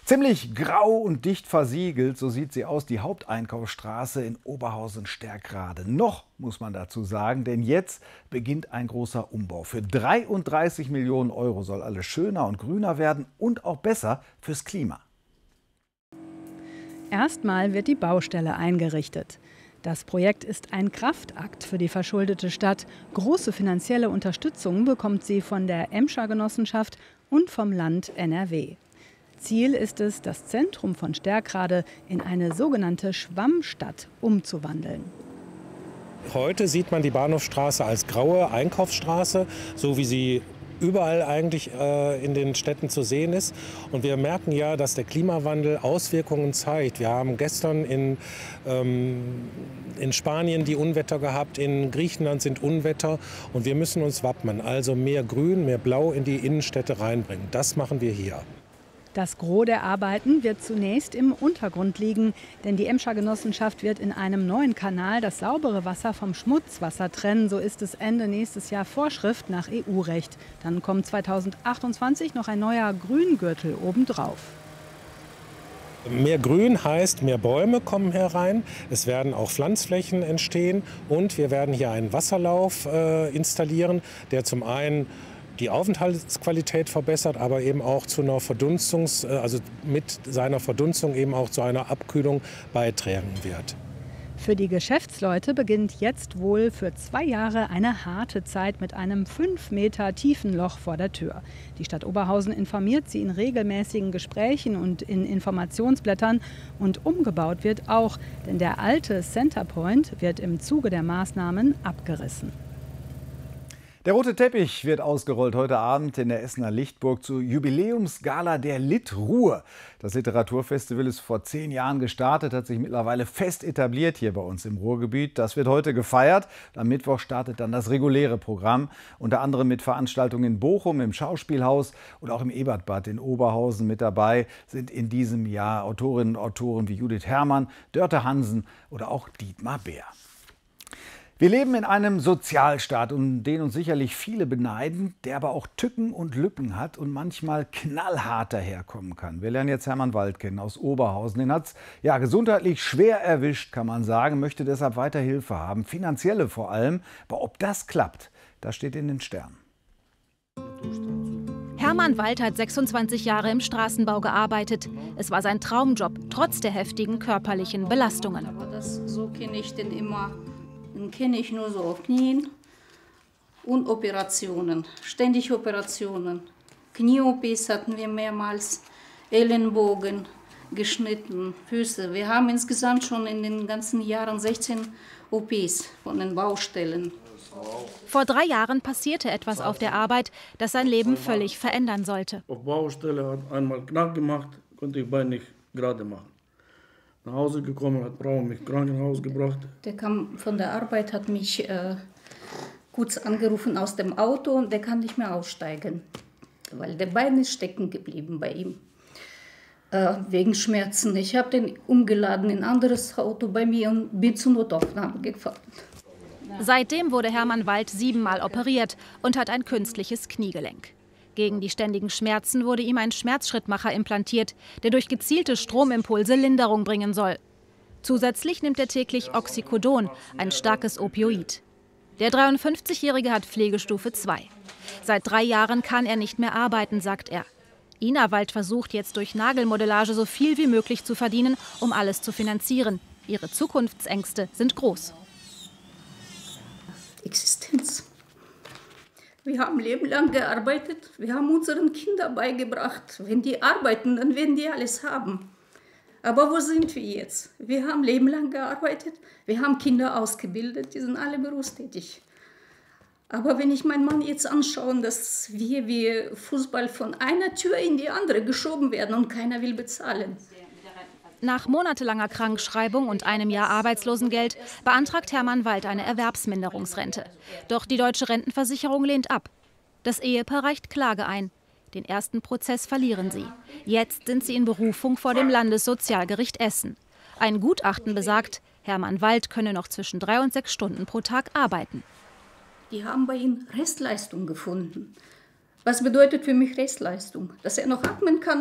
Ziemlich grau und dicht versiegelt, so sieht sie aus, die Haupteinkaufsstraße in Oberhausen-Stärkrade. Noch, muss man dazu sagen, denn jetzt beginnt ein großer Umbau. Für 33 Millionen Euro soll alles schöner und grüner werden und auch besser fürs Klima. Erstmal wird die Baustelle eingerichtet. Das Projekt ist ein Kraftakt für die verschuldete Stadt. Große finanzielle Unterstützung bekommt sie von der Emscher Genossenschaft und vom Land NRW. Ziel ist es, das Zentrum von Stärkrade in eine sogenannte Schwammstadt umzuwandeln. Heute sieht man die Bahnhofstraße als graue Einkaufsstraße, so wie sie überall eigentlich in den Städten zu sehen ist. Und wir merken ja, dass der Klimawandel Auswirkungen zeigt. Wir haben gestern in Spanien die Unwetter gehabt, in Griechenland sind Unwetter und wir müssen uns wappnen. Also mehr Grün, mehr Blau in die Innenstädte reinbringen. Das machen wir hier. Das Gros der Arbeiten wird zunächst im Untergrund liegen, denn die Emscher Genossenschaft wird in einem neuen Kanal das saubere Wasser vom Schmutzwasser trennen. So ist es Ende nächstes Jahr Vorschrift nach EU-Recht. Dann kommt 2028 noch ein neuer Grüngürtel obendrauf. Mehr Grün heißt, mehr Bäume kommen herein, es werden auch Pflanzflächen entstehen und wir werden hier einen Wasserlauf installieren, der zum einen die Aufenthaltsqualität verbessert, aber eben auch zu einer also mit seiner Verdunstung eben auch zu einer Abkühlung beitragen wird. Für die Geschäftsleute beginnt jetzt wohl für 2 Jahre eine harte Zeit mit einem 5 Meter tiefen Loch vor der Tür. Die Stadt Oberhausen informiert sie in regelmäßigen Gesprächen und in Informationsblättern. Und umgebaut wird auch, denn der alte Centerpoint wird im Zuge der Maßnahmen abgerissen. Der rote Teppich wird ausgerollt heute Abend in der Essener Lichtburg zur Jubiläumsgala der Litruhe. Das Literaturfestival ist vor 10 Jahren gestartet, hat sich mittlerweile fest etabliert hier bei uns im Ruhrgebiet. Das wird heute gefeiert. Am Mittwoch startet dann das reguläre Programm, unter anderem mit Veranstaltungen in Bochum, im Schauspielhaus und auch im Ebertbad in Oberhausen. Mit dabei sind in diesem Jahr Autorinnen und Autoren wie Judith Herrmann, Dörte Hansen oder auch Dietmar Bär. Wir leben in einem Sozialstaat, um den uns sicherlich viele beneiden, der aber auch Tücken und Lücken hat und manchmal knallhart daherkommen kann. Wir lernen jetzt Hermann Wald kennen aus Oberhausen. Den hat es ja gesundheitlich schwer erwischt, kann man sagen, möchte deshalb weiter Hilfe haben, finanzielle vor allem. Aber ob das klappt, das steht in den Sternen. Hermann Wald hat 26 Jahre im Straßenbau gearbeitet. Es war sein Traumjob, trotz der heftigen körperlichen Belastungen. Aber so kenne ich den immer. Den kenne ich nur so auf Knien und Operationen, ständig Operationen. Knie-OPs hatten wir mehrmals, Ellenbogen geschnitten, Füße. Wir haben insgesamt schon in den ganzen Jahren 16 OPs von den Baustellen. Vor 3 Jahren passierte etwas auf der Arbeit, das sein Leben völlig verändern sollte. Auf Baustelle hat einmal Knack gemacht, konnte ich Bein nicht gerade machen. Nach Hause gekommen, hat Frau mich ins Krankenhaus gebracht. Der kam von der Arbeit, hat mich kurz angerufen aus dem Auto und der kann nicht mehr aussteigen, weil der Bein ist stecken geblieben bei ihm, wegen Schmerzen. Ich habe den umgeladen in ein anderes Auto bei mir und bin zur Notaufnahme gefahren. Seitdem wurde Hermann Wald 7-mal operiert und hat ein künstliches Kniegelenk. Gegen die ständigen Schmerzen wurde ihm ein Schmerzschrittmacher implantiert, der durch gezielte Stromimpulse Linderung bringen soll. Zusätzlich nimmt er täglich Oxycodon, ein starkes Opioid. Der 53-Jährige hat Pflegestufe 2. Seit 3 Jahren kann er nicht mehr arbeiten, sagt er. Ina Wald versucht jetzt durch Nagelmodellage so viel wie möglich zu verdienen, um alles zu finanzieren. Ihre Zukunftsängste sind groß. Existenz. Wir haben lebenlang gearbeitet, wir haben unseren Kindern beigebracht, wenn die arbeiten, dann werden die alles haben. Aber wo sind wir jetzt? Wir haben lebenlang gearbeitet, wir haben Kinder ausgebildet, die sind alle berufstätig. Aber wenn ich meinen Mann jetzt anschaue, dass wir wie Fußball von einer Tür in die andere geschoben werden und keiner will bezahlen. Nach monatelanger Krankschreibung und einem Jahr Arbeitslosengeld beantragt Hermann Wald eine Erwerbsminderungsrente. Doch die Deutsche Rentenversicherung lehnt ab. Das Ehepaar reicht Klage ein. Den ersten Prozess verlieren sie. Jetzt sind sie in Berufung vor dem Landessozialgericht Essen. Ein Gutachten besagt, Hermann Wald könne noch zwischen 3 und 6 Stunden pro Tag arbeiten. Die haben bei ihm Restleistung gefunden. Was bedeutet für mich Restleistung? Dass er noch atmen kann